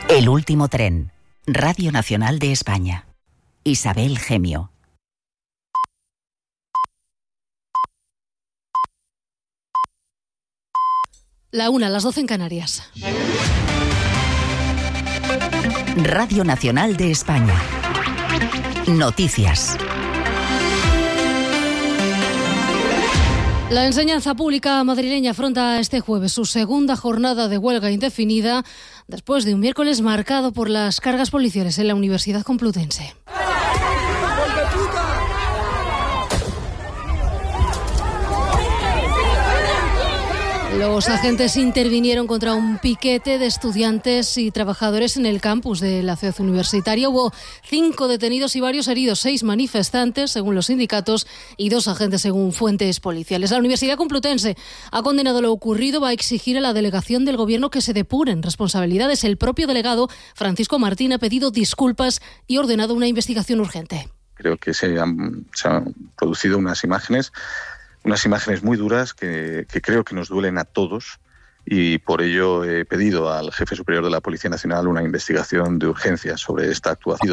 El último tren. Radio Nacional de España. Isabel Gemio. La 1, las 12 en Canarias. Radio Nacional de España. Noticias. La enseñanza pública madrileña afronta este jueves su segunda jornada de huelga indefinida después de un miércoles marcado por las cargas policiales en la Universidad Complutense. Los agentes intervinieron contra un piquete de estudiantes y trabajadores en el campus de la ciudad universitaria. Hubo 5 detenidos y varios heridos, 6 manifestantes, según los sindicatos, y 2 agentes, según fuentes policiales. La Universidad Complutense ha condenado lo ocurrido, va a exigir a la delegación del Gobierno que se depuren responsabilidades. El propio delegado, Francisco Martín, ha pedido disculpas y ordenado una investigación urgente. Creo que se han producido unas imágenes muy duras que creo que nos duelen a todos, y por ello he pedido al jefe superior de la Policía Nacional una investigación de urgencia sobre esta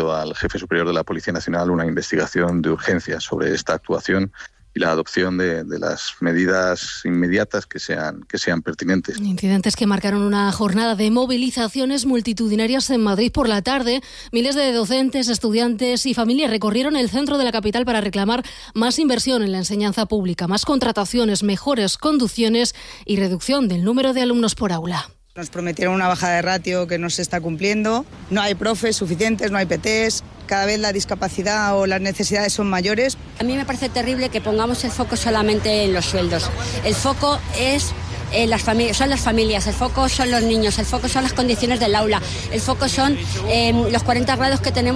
actuación y la adopción de las medidas inmediatas que sean pertinentes. Incidentes que marcaron una jornada de movilizaciones multitudinarias en Madrid por la tarde. Miles de docentes, estudiantes y familias recorrieron el centro de la capital para reclamar más inversión en la enseñanza pública, más contrataciones, mejores conducciones y reducción del número de alumnos por aula. Nos prometieron una bajada de ratio que no se está cumpliendo. No hay profes suficientes, no hay PTs. Cada vez la discapacidad o las necesidades son mayores. A mí me parece terrible que pongamos el foco solamente en los sueldos. El foco es son las familias, el foco son los niños, el foco son las condiciones del aula, el foco son los 40 grados que tenemos